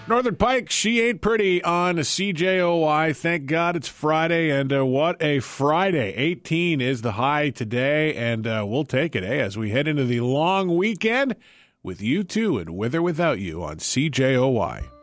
Northern Pike, she ain't pretty on CJOY. Thank God it's Friday, and what a Friday. 18 is the high today, and we'll take it as we head into the long weekend with you two and with or without you on CJOY.